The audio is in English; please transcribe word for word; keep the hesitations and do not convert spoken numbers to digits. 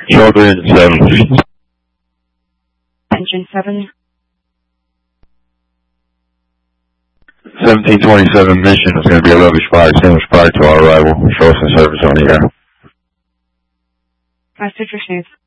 Charter Engine seven. Engine seven. seventeen twenty-seven mission is going to be a low expired, same expired to our arrival. Show us in service on the air. Message received.